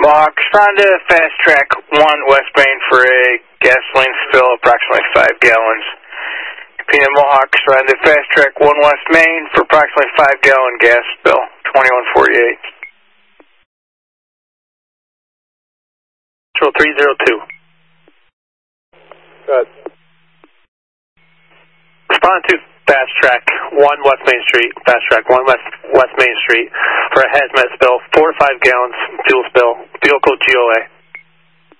Mohawk, respond to Fast Track 1 West Main for a gasoline spill, approximately 5 gallons. Pina Mohawk, respond to Fast Track 1 West Main for approximately 5-gallon gas spill, 2148. Control 302. Good. Respond to Fast Track 1 West Main Street, Fast Track 1 West Main Street for a hazmat spill, 4 to 5 gallons fuel spill, vehicle GOA.